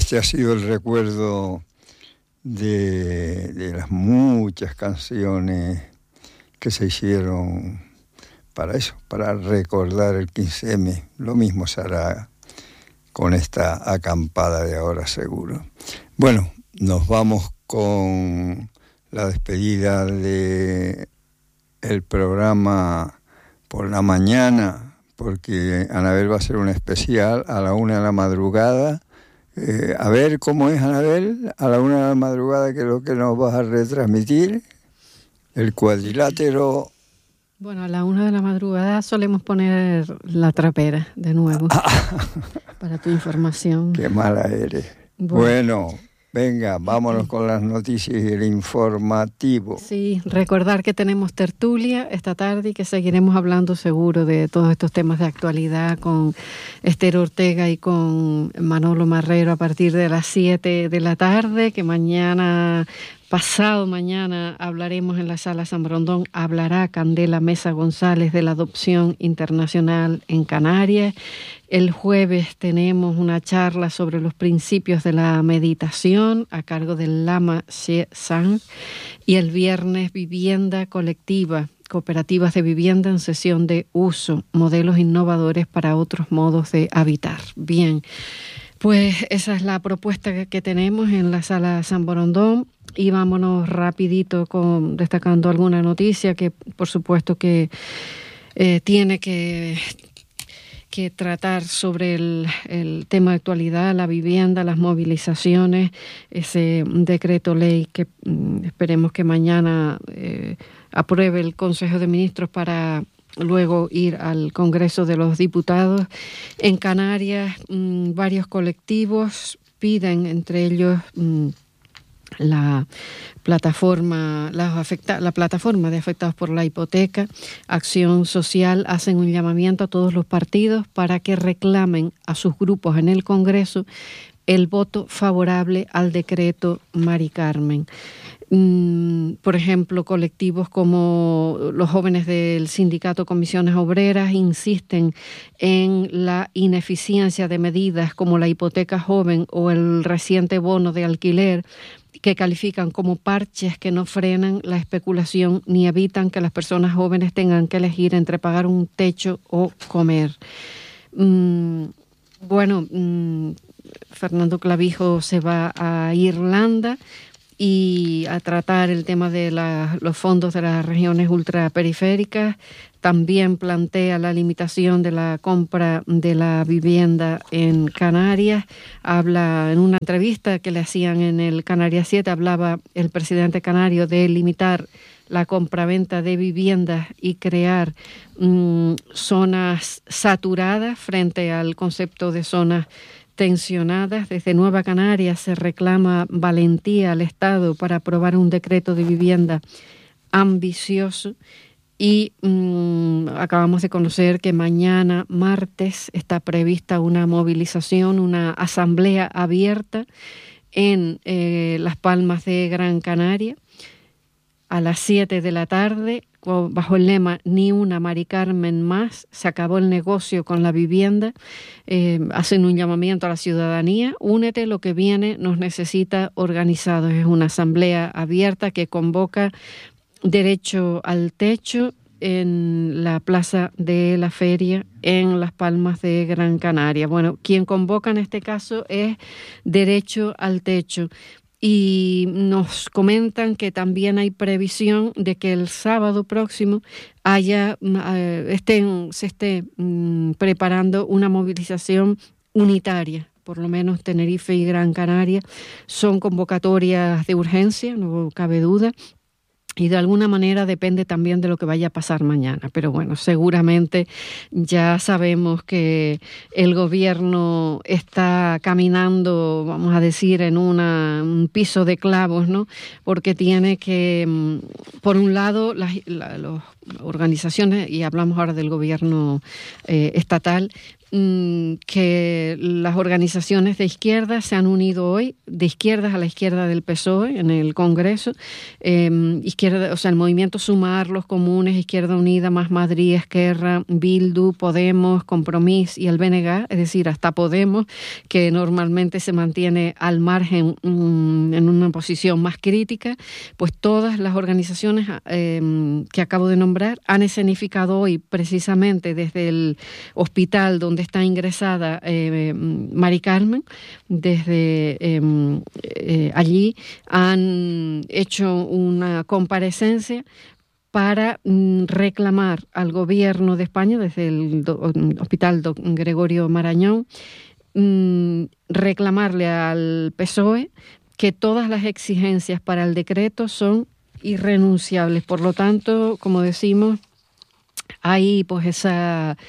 este ha sido el recuerdo de las muchas canciones que se hicieron para eso, para recordar el 15M. Lo mismo se hará con esta acampada de ahora, seguro. Bueno, nos vamos con la despedida de el programa por la mañana, porque Anabel va a hacer un especial a la 1 de la madrugada. A ver, ¿cómo es, Anabel? A la 1 de la madrugada, ¿qué es lo que nos vas a retransmitir? El cuadrilátero. Bueno, a la 1 de la madrugada solemos poner La Trapera de nuevo, para tu información. Qué mala eres. Bueno, venga, vámonos con las noticias y el informativo. Sí, recordar que tenemos tertulia esta tarde y que seguiremos hablando seguro de todos estos temas de actualidad con Esther Ortega y con Manolo Marrero a partir de las 7 de la tarde, que pasado mañana hablaremos en la Sala San Borondón, hablará Candela Mesa González de la adopción internacional en Canarias. El jueves tenemos una charla sobre los principios de la meditación a cargo del Lama She Sang. Y el viernes, vivienda colectiva, cooperativas de vivienda en sesión de uso, modelos innovadores para otros modos de habitar. Bien, pues esa es la propuesta que tenemos en la Sala San Borondón. Y vámonos rapidito destacando alguna noticia que por supuesto que tiene que tratar sobre el tema de actualidad, la vivienda, las movilizaciones, ese decreto ley que esperemos que mañana apruebe el Consejo de Ministros para luego ir al Congreso de los Diputados. En Canarias, varios colectivos piden, entre ellos la plataforma de afectados por la hipoteca, Acción Social, hacen un llamamiento a todos los partidos para que reclamen a sus grupos en el Congreso el voto favorable al decreto Mari Carmen. Por ejemplo, colectivos como los jóvenes del sindicato Comisiones Obreras insisten en la ineficiencia de medidas como la hipoteca joven o el reciente bono de alquiler, que califican como parches que no frenan la especulación ni evitan que las personas jóvenes tengan que elegir entre pagar un techo o comer. Fernando Clavijo se va a Irlanda y a tratar el tema de los fondos de las regiones ultraperiféricas. También plantea la limitación de la compra de la vivienda en Canarias. Habla en una entrevista que le hacían en el Canarias 7, hablaba el presidente canario de limitar la compraventa de viviendas y crear zonas saturadas frente al concepto de zonas tensionadas. Desde Nueva Canarias se reclama valentía al Estado para aprobar un decreto de vivienda ambicioso. Y acabamos de conocer que mañana, martes, está prevista una movilización, una asamblea abierta en Las Palmas de Gran Canaria a las 7 de la tarde, bajo el lema Ni una Mari Carmen más, se acabó el negocio con la vivienda. Hacen un llamamiento a la ciudadanía: únete, lo que viene nos necesita organizados. Es una asamblea abierta que convoca Derecho al Techo en la Plaza de la Feria en Las Palmas de Gran Canaria. Bueno, quien convoca en este caso es Derecho al Techo. Y nos comentan que también hay previsión de que el sábado próximo se esté preparando una movilización unitaria. Por lo menos Tenerife y Gran Canaria son convocatorias de urgencia, no cabe duda. Y de alguna manera depende también de lo que vaya a pasar mañana. Pero bueno, seguramente ya sabemos que el gobierno está caminando, vamos a decir, en un piso de clavos, ¿no? Porque tiene que, por un lado, las organizaciones, y hablamos ahora del gobierno estatal, que las organizaciones de izquierda se han unido hoy, de izquierdas a la izquierda del PSOE en el Congreso, izquierda, o sea, el movimiento Sumar, Los Comunes, Izquierda Unida, Más Madrid, Esquerra, Bildu, Podemos, Compromís y el BNG, es decir, hasta Podemos, que normalmente se mantiene al margen en una posición más crítica, pues todas las organizaciones que acabo de nombrar han escenificado hoy precisamente desde el hospital donde está ingresada Mari Carmen, desde allí han hecho una comparecencia para reclamar al gobierno de España, desde el Hospital Gregorio Marañón, reclamarle al PSOE que todas las exigencias para el decreto son irrenunciables. Por lo tanto, como decimos, hay pues esa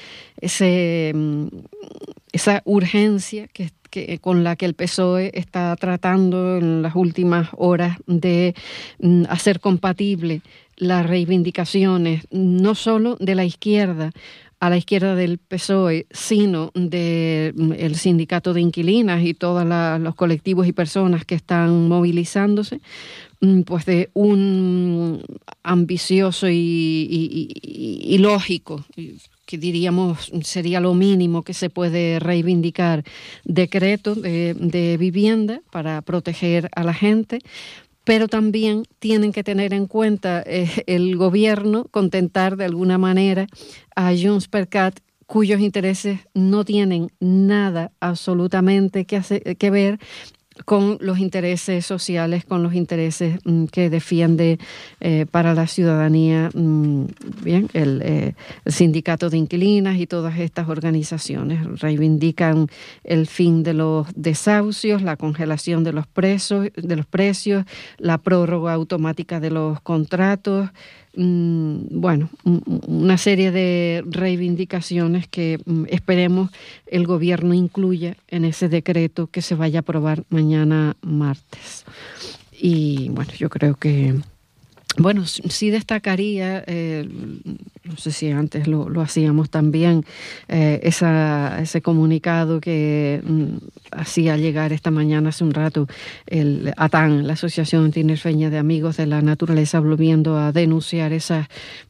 urgencia con la que el PSOE está tratando en las últimas horas de hacer compatible las reivindicaciones no solo de la izquierda, a la izquierda del PSOE, sino del sindicato de inquilinas y todos los colectivos y personas que están movilizándose, pues de un ambicioso y lógico, que diríamos sería lo mínimo que se puede reivindicar, decreto de vivienda para proteger a la gente. Pero también tienen que tener en cuenta el gobierno, contentar de alguna manera a Junts per Cat, cuyos intereses no tienen nada absolutamente que ver con los intereses sociales, con los intereses que defiende para la ciudadanía bien el sindicato de inquilinas y todas estas organizaciones. Reivindican el fin de los desahucios, la congelación de los precios, la prórroga automática de los contratos, bueno, una serie de reivindicaciones que esperemos el gobierno incluya en ese decreto que se vaya a aprobar mañana martes. Y bueno, yo creo que, bueno, sí destacaría, no sé si antes lo hacíamos también, ese comunicado que hacía llegar esta mañana hace un rato el ATAN, la Asociación Tinerfeña de Amigos de la Naturaleza, volviendo a denunciar esos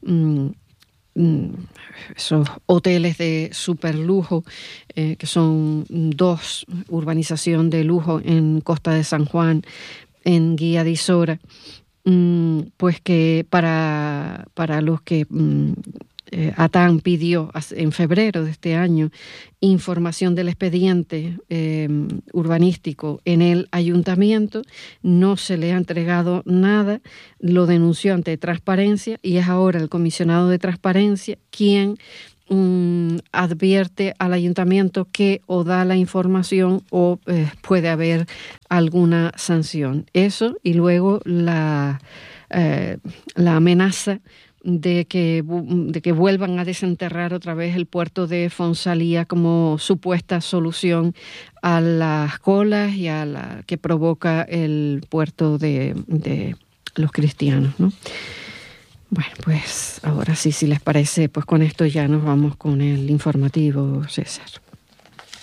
hoteles de superlujo, que son 2 urbanizaciones de lujo en Costa de San Juan, en Guía de Isora, pues que para los que ATAN pidió en febrero de este año información del expediente urbanístico en el ayuntamiento, no se le ha entregado nada, lo denunció ante Transparencia y es ahora el comisionado de Transparencia quien advierte al ayuntamiento que o da la información o puede haber alguna sanción. Eso y luego la amenaza de que vuelvan a desenterrar otra vez el puerto de Fonsalía como supuesta solución a las colas y a la que provoca el puerto de los cristianos, ¿no? Bueno, pues ahora sí, si les parece, pues con esto ya nos vamos con el informativo, César.